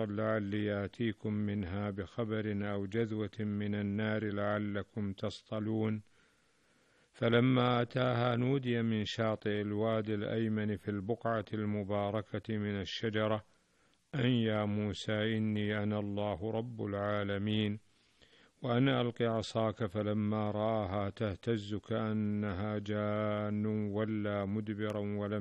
لعلي آتيكم منها بخبر أو جذوة من النار لعلكم تصطلون. فلما أتاها نودي من شاطئ الوادي الأيمن في البقعة المباركة من الشجرة أن يا موسى إني أنا الله رب العالمين وأن ألق عصاك. فلما رآها تهتز كأنها جان ولا مدبرا ولم